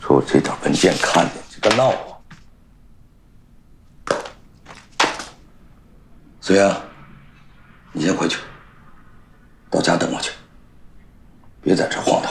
说我这点文件看见，这个闹啊！思阳，你先回去，到家等我去，别在这晃